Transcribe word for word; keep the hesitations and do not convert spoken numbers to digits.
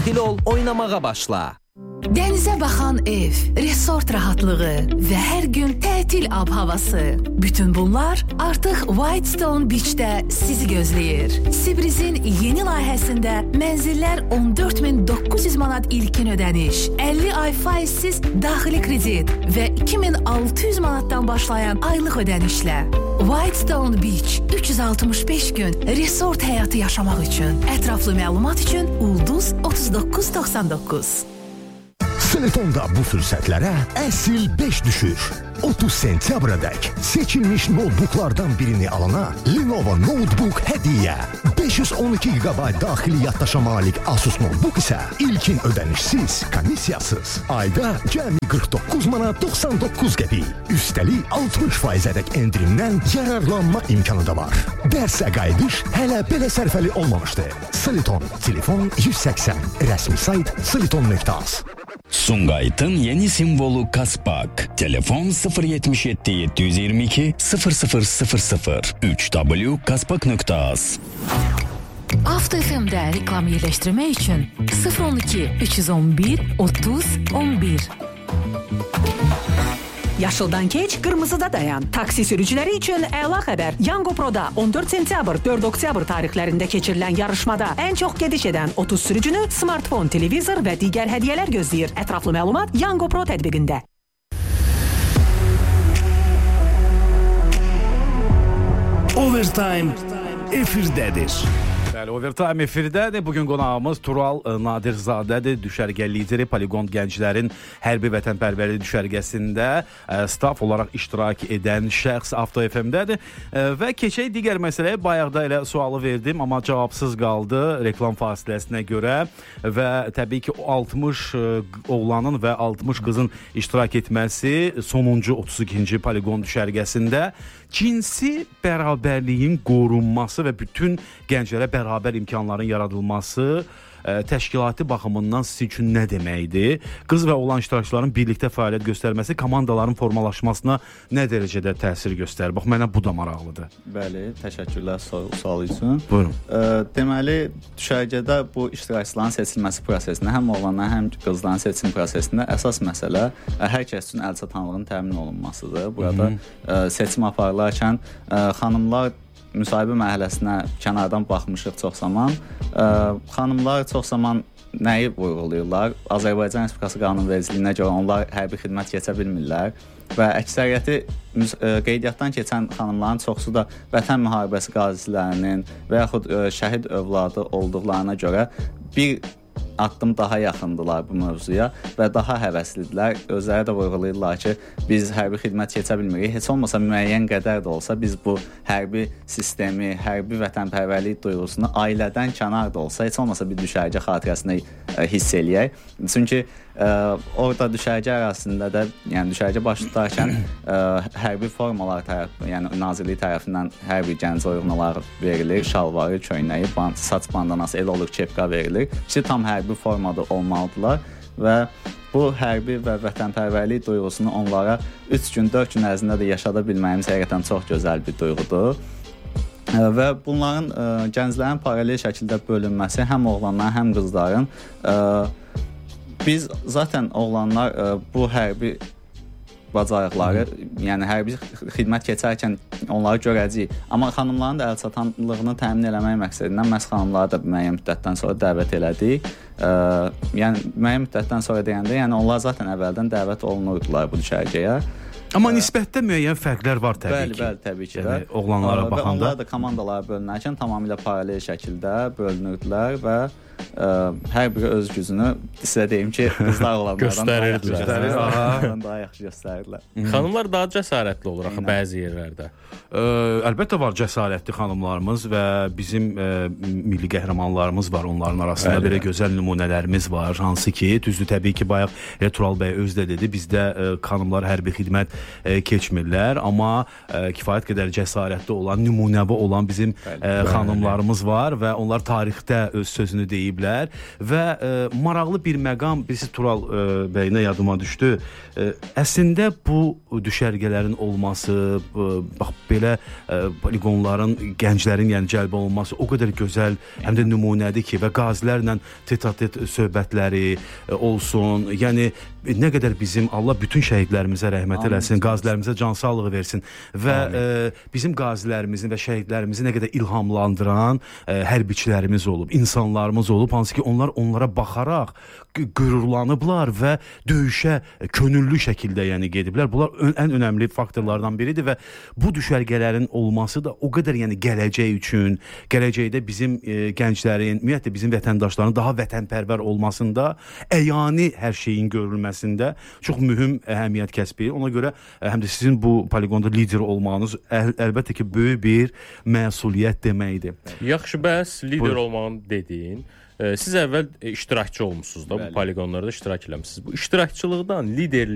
Dil ol, oynamağa başla. Dənizə baxan ev, resort rahatlığı və hər gün tətil ab-havası. Bütün bunlar artıq Whitestone Beach'də sizi gözləyir. Sibriz'in yeni layihəsində mənzillər on dörd min doqquz yüz manat ilkin ödəniş, əlli ay faizsiz daxili kredit və iki min altı yüz manatdan başlayan aylıq ödənişlə. Whitestone Beach üç yüz altmış beş gün resort həyatı yaşamaq üçün. Ətraflı məlumat üçün Ulduz otuz doqquz doxsan doqquz. Silitonda bu fürsətlərə əsil beş düşür. otuz sentyabradək seçilmiş notebooklardan birini alana Lenovo Notebook hədiyyə. beş yüz on iki gigabayt daxili yaddaşa malik Asus Notebook isə ilkin ödənişsiz, komissiyasız. Ayda cəmi qırx doqquz manat doxsan doqquz qəpik. Üstəlik altmış faizədək endirimdən yararlanma imkanı da var. Dərsə qayıdış hələ belə sərfəli olmamışdı. Siliton, telefon yüz səksən, rəsmi sayt siliton nöqtə az. Sumqayıtın yeni simvolu Kaspak. Telefon sıfır yetmiş yeddi yeddi yüz iyirmi iki sıfır sıfır sıfır sıfır üç w kaspak nöqtə az. Avto F M'də reklam yerləşdirmək üçün sıfır on iki üç yüz on bir otuz on bir. Yaşıldan keç, qırmızıda dayan. Taksi sürücüləri üçün əla xəbər. Yango Pro'da on dörd sentyabr, dörd oktyabr tarixlərində keçirilən yarışmada ən çox gediş edən otuz sürücünü smartfon, televizor və digər hədiyyələr gözləyir. Ətraflı məlumat Yango Pro tətbiqində. Overtime efirdədir. Bəli, Overtime efirdədir. Bugün qonağımız Tural Nadirzadədir. Düşərgə lideri Poligon Gənclərin Hərbi Vətənpərvərlik düşərgəsində staf olaraq iştirak edən şəxs Avto F M'dədir. Və keçək digər məsələyə. Bayaqda elə sualı verdim, amma cavabsız qaldı reklam fasiləsinə görə. Və təbii ki, altmış oğlanın və altmış qızın iştirak etməsi sonuncu otuz ikinci Poligon düşərgəsində cinsi bərabərliyin qorunması və bütün gənclərə bərabər imkanların yaradılması ə, təşkilati baxımından siz üçün nə deməkdir? Qız və oğlan iştirakçıların birlikdə fəaliyyət göstərməsi komandaların formalaşmasına nə dərəcədə təsir göstərir? Bax, mənə bu da maraqlıdır. Bəli, təşəkkürlər sual üçün. Buyurun. Ə, deməli, düşərgədə bu iştirakçıların seçilməsi prosesində, həm oğlanların, həm qızların seçim prosesində əsas məsələ ə, hər kəs üçün əlçatanlığın təmin olunmasıdır. Burada ə, seçim aparılarkən ə, xanımlar müsahibə mərhələsinə kənardan baxmışıq çox zaman. Ə, xanımlar çox zaman nəyi vurğulayırlar? Azərbaycan Respublikası qanunvericiliyinə görə onlar hərbi xidmət keçə bilmirlər və əksəriyyəti qeydiyyatdan keçən xanımların çoxsu da vətən müharibəsi qazilərinin və yaxud ə, şəhid övladı olduqlarına görə bir addım daha yaxındılar bu mövzuya və daha həvəslidirlər. Özləri də vurğulayırlar ki, biz hərbi xidmət keçə bilmirik. Heç olmasa müəyyən qədər də olsa biz bu hərbi sistemi, hərbi vətənpərvərlik duyğusunu ailədən kənar da olsa, heç olmasa bir düşərgə xatirəsində ə, hiss eləyək. Çünki ə, orada düşərgə ərazisində də, yəni düşərgə baş tutarkən ə, hərbi formalar tərəf, yəni Nazirlik tərəfindən hər bir gəncə uyğunalar verilir. Şalvarı, köynəyi, band, saç bandanası, elə olur kepka verilir. İşte tam hərbi formada olmalıdırlar və bu hərbi və vətənpərvərlik duyğusunu onlara üç gün, dörd gün ərzində də yaşada bilməyimiz həqiqətən çox gözəl bir duyğudur. Və bunların ə, gənclərin paralel şəkildə bölünməsi həm oğlanların, həm qızların ə, biz zaten oğlanlar ə, bu hərbi bacarıqları, yəni hərbi xidmət keçərkən onları görəcəyik. Amma xanımların da əlçatanlığını təmin eləmək məqsədindən məhz xanımları da müəyyən müddətdən sonra dəvət elədik. Ə, yəni müəyyən müddətdən sonra deyəndə, yəni onlar zaten əvvəldən dəvət olunurdular bu düşərgəyə. Amma nisbətdə müəyyən fərqlər var təbii bəli, ki. Bəli, təbii ki. Yəni, oğlanlara və baxanda. Onlar da komandalara bölünərkən tamamilə paralel şəkildə bölünürdülər və ə, hər biri öz gücünü, sizə deyim ki, qızlar olanlardan daha yaxşı göstərir. daha yaxşı göstərirlər. Xanımlar daha cəsarətli olur axı bəzi yerlərdə. Ə, əlbəttə var cəsarətli xanımlarımız və bizim ə, milli qəhrəmanlarımız var, onların arasında Bəli. belə gözəl nümunələrimiz var, hansı ki, düzdür, təbii ki, bayaq Tural bəy özü də dedi, bizdə ə, xanımlar hərbi xidmət ə, keçmirlər, amma ə, kifayət qədər cəsarətli olan, nümunəvi olan bizim ə, xanımlarımız var və onlar tarixdə öz sözünü deyib eləyiblər və ə, maraqlı bir məqam birisi Tural ə, bəyinə yadıma düşdü. Ə, əslində bu düşərgələrin olması, ə, bax belə ə, poligonların gənclərin yəni cəlb olunması o qədər gözəl, həm də nümunədir ki, və qazilərlə tet-a-tet söhbətləri ə, olsun. Yəni nə qədər bizim Allah bütün şəhidlərimizə rəhmət eləsin, qazilərimizə can sağlığı versin və ə, bizim qazilərimizin və şəhidlərimizi nə qədər ilhamlandıran ə, hərbiçilərimiz olub, insanlarımız olub, hansı ki onlar onlara baxaraq qürurlanıblar və döyüşə könüllü şəkildə yəni gediblər. Bunlar ön, ən önəmli faktorlardan biridir və bu düşərgələrin olması da o qədər yəni gələcək üçün, gələcəkdə bizim e, gənclərin, ümumiyyətlə bizim vətəndaşların daha vətənpərvər olmasında, əyani hər şeyin görülməsində çox mühüm əhəmiyyət kəsb edir. Ona görə həm də sizin bu poligonda lider olmağınız əl, əlbəttə ki, böyük bir məsuliyyət deməkdir. Yaxşı, bəs lider Buyur. olmağın dediyin, siz əvvəl iştirakçı olmusunuz da, Bəli. bu poligonlarda iştirak eləmişsiniz. Bu iştirakçılıqdan liderlik